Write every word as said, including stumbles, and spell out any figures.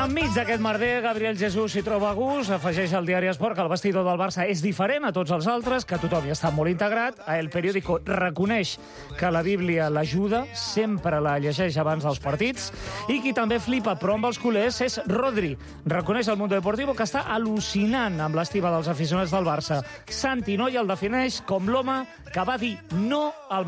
Enmig d'aquest merder, Gabriel Jesús s'hi troba a gust, afegeix al diari Esport que el vestidor del Barça és diferent a tots els altres, que tothom hi està molt integrat. El periòdico reconeix que la Bíblia l'ajuda, sempre la llegeix abans dels partits, i qui també flipa, però amb els culers, és Rodri. Reconeix al Mundo Deportivo que està al·lucinant amb l'estima dels aficionats del Barça. Santi Noi el defineix com l'home que va dir no al